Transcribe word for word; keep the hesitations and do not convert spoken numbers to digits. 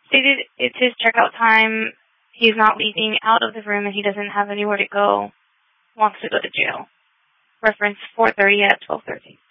Stated it's his checkout time. He's not leaving out of the room and he doesn't have anywhere to go. Wants to go to jail. Reference four thirty at twelve thirty.